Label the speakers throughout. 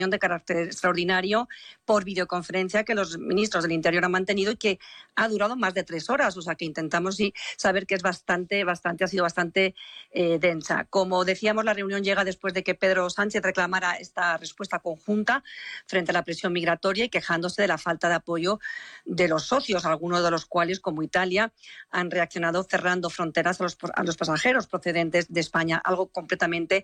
Speaker 1: de carácter extraordinario por videoconferencia que los ministros del Interior han mantenido y que ha durado más de 3 horas. O sea que intentamos saber que es ha sido bastante densa. Como decíamos, la reunión llega después de que Pedro Sánchez reclamara esta respuesta conjunta frente a la presión migratoria y quejándose de la falta de apoyo de los socios, algunos de los cuales, como Italia, han reaccionado cerrando fronteras a los pasajeros procedentes de España, algo completamente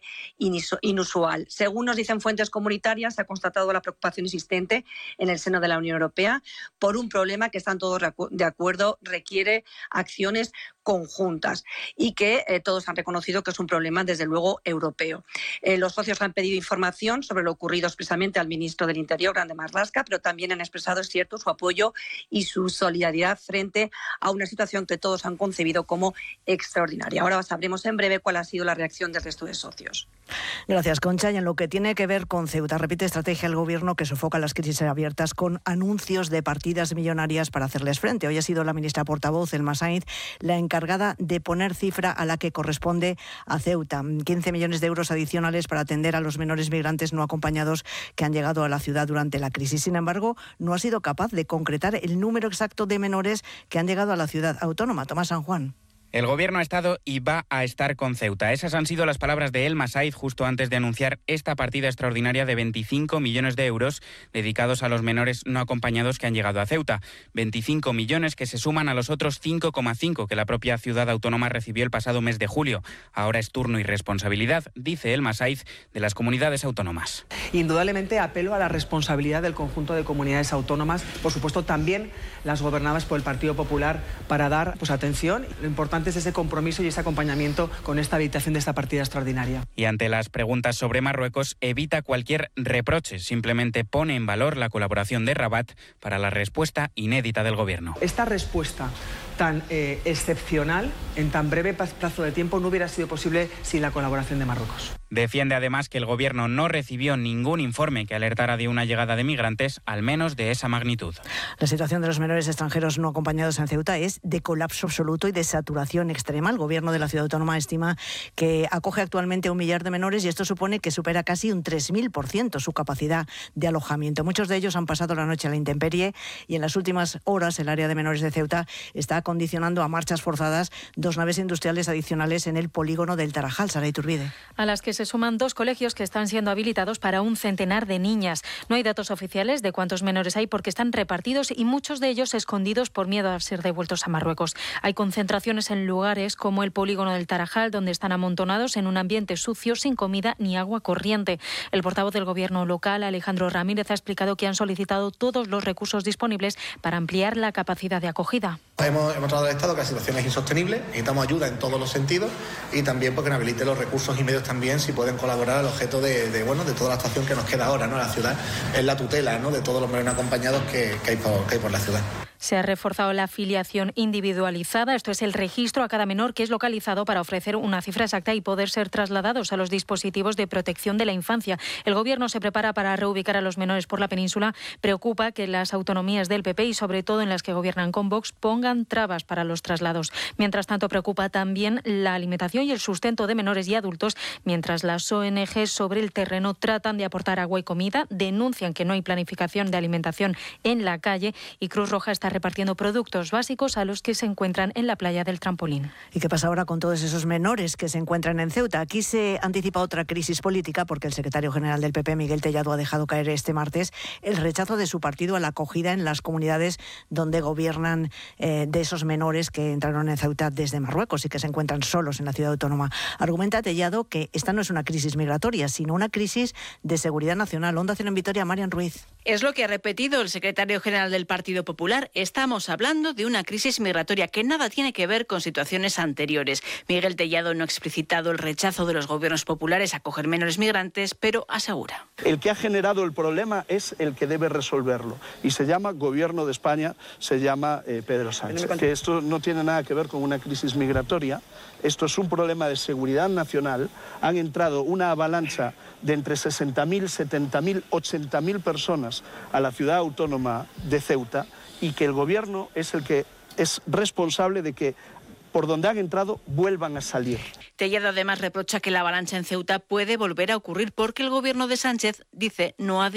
Speaker 1: inusual. Según nos dicen fuentes comunitarias, se ha constatado la preocupación existente en el seno de la Unión Europea por un problema que están todos de acuerdo requiere acciones conjuntas y que todos han reconocido que es un problema, desde luego, europeo. Los socios han pedido información sobre lo ocurrido expresamente al ministro del Interior, Grande Marlaska, pero también han expresado, es cierto, su apoyo y su solidaridad frente a una situación que todos han concebido como extraordinaria. Ahora sabremos en breve cuál ha sido la reacción del resto de socios.
Speaker 2: Gracias, Concha. Y en lo que tiene que ver con Ceuta, repite estrategia el Gobierno que sofoca las crisis abiertas con anuncios de partidas millonarias para hacerles frente. Hoy ha sido la ministra portavoz, Elma Sainz, la encargada de poner cifra a la que corresponde a Ceuta. 15 millones de euros adicionales para atender a los menores migrantes no acompañados que han llegado a la ciudad durante la crisis. Sin embargo, no ha sido capaz de concretar el número exacto de menores que han llegado a la ciudad autónoma. Tomás San Juan.
Speaker 3: El Gobierno ha estado y va a estar con Ceuta. Esas han sido las palabras de Elma Sainz justo antes de anunciar esta partida extraordinaria de 25 millones de euros dedicados a los menores no acompañados que han llegado a Ceuta. 25 millones que se suman a los otros 5,5 que la propia ciudad autónoma recibió el pasado mes de julio. Ahora es turno y responsabilidad, dice Elma Sainz, de las comunidades autónomas.
Speaker 4: Indudablemente apelo a la responsabilidad del conjunto de comunidades autónomas, por supuesto también las gobernadas por el Partido Popular, para dar atención. Lo importante es ese compromiso y ese acompañamiento con esta habilitación de esta partida extraordinaria.
Speaker 3: Y ante las preguntas sobre Marruecos, evita cualquier reproche. Simplemente pone en valor la colaboración de Rabat para la respuesta inédita del Gobierno.
Speaker 4: Esta respuesta tan excepcional, en tan breve plazo de tiempo, no hubiera sido posible sin la colaboración de Marruecos.
Speaker 3: Defiende además que el Gobierno no recibió ningún informe que alertara de una llegada de migrantes, al menos de esa magnitud.
Speaker 2: La situación de los menores extranjeros no acompañados en Ceuta es de colapso absoluto y de saturación extrema. El Gobierno de la ciudad autónoma estima que acoge actualmente 1 millar de menores y esto supone que supera casi un 3000% su capacidad de alojamiento. Muchos de ellos han pasado la noche a la intemperie y en las últimas horas el área de menores de Ceuta está condicionando a marchas forzadas 2 naves industriales adicionales en el polígono del Tarajal. Sara Iturbide.
Speaker 5: A las que se suman 2 colegios que están siendo habilitados para un centenar de niñas. No hay datos oficiales de cuántos menores hay porque están repartidos y muchos de ellos escondidos por miedo a ser devueltos a Marruecos. Hay concentraciones en lugares como el polígono del Tarajal, donde están amontonados en un ambiente sucio, sin comida ni agua corriente. El portavoz del Gobierno local, Alejandro Ramírez, ha explicado que han solicitado todos los recursos disponibles para ampliar la capacidad de acogida.
Speaker 6: Hemos trasladado al Estado que la situación es insostenible, necesitamos ayuda en todos los sentidos y también porque nos habilite los recursos y medios también, si pueden colaborar al objeto de toda la actuación que nos queda ahora, ¿no? La ciudad es la tutela, ¿no?, de todos los menores acompañados que hay por la ciudad.
Speaker 5: Se ha reforzado la afiliación individualizada, esto es el registro a cada menor que es localizado para ofrecer una cifra exacta y poder ser trasladados a los dispositivos de protección de la infancia. El Gobierno se prepara para reubicar a los menores por la península. Preocupa que las autonomías del PP y sobre todo en las que gobiernan con Vox pongan trabas para los traslados. Mientras tanto, preocupa también la alimentación y el sustento de menores y adultos, mientras las ONG sobre el terreno tratan de aportar agua y comida, denuncian que no hay planificación de alimentación en la calle y Cruz Roja está repartiendo productos básicos a los que se encuentran en la playa del Trampolín.
Speaker 2: ¿Y qué pasa ahora con todos esos menores que se encuentran en Ceuta? Aquí se anticipa otra crisis política porque el secretario general del PP, Miguel Tellado, ha dejado caer este martes el rechazo de su partido a la acogida en las comunidades donde gobiernan de esos menores que entraron en Ceuta desde Marruecos y que se encuentran solos en la ciudad autónoma. Argumenta Tellado que esta no es una crisis migratoria, sino una crisis de seguridad nacional. Onda Cero en Vitoria, Marian Ruiz.
Speaker 7: Es lo que ha repetido el secretario general del Partido Popular. Estamos hablando de una crisis migratoria que nada tiene que ver con situaciones anteriores. Miguel Tellado no ha explicitado el rechazo de los gobiernos populares a acoger menores migrantes, pero asegura.
Speaker 8: El que ha generado el problema es el que debe resolverlo. Y se llama Gobierno de España, se llama Pedro Sánchez. Que esto no tiene nada que ver con una crisis migratoria. Esto es un problema de seguridad nacional. Han entrado una avalancha de entre 60.000, 70.000, 80.000 personas a la ciudad autónoma de Ceuta y que el Gobierno es el que es responsable de que por donde han entrado vuelvan a salir.
Speaker 7: Tellado además reprocha que la avalancha en Ceuta puede volver a ocurrir porque el gobierno de Sánchez dice no ha